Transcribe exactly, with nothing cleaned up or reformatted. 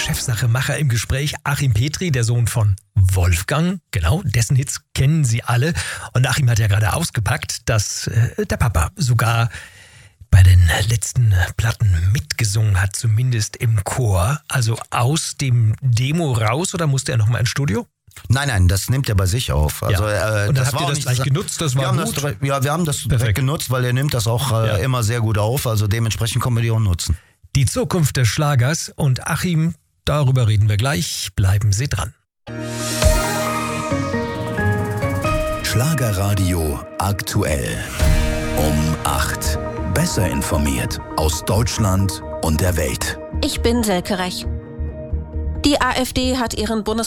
Chefsachemacher im Gespräch. Achim Petri, der Sohn von Wolfgang. Genau, dessen Hits kennen Sie alle. Und Achim hat ja gerade ausgepackt, dass äh, der Papa sogar bei den letzten Platten mitgesungen hat, zumindest im Chor. Also aus dem Demo raus, oder musste er nochmal ins Studio? Nein, nein, das nimmt er bei sich auf. Also, ja. äh, Und dann das habt war ihr das gleich genutzt, das war wir gut? Das, ja, wir haben das Perfekt. direkt genutzt, weil er nimmt das auch äh, ja. immer sehr gut auf. Also dementsprechend können wir die auch nutzen. Die Zukunft des Schlagers und Achim, darüber reden wir gleich. Bleiben Sie dran. Schlagerradio aktuell. Um acht. Besser informiert aus Deutschland und der Welt. Ich bin Selke Rech. Die AfD hat ihren Bundes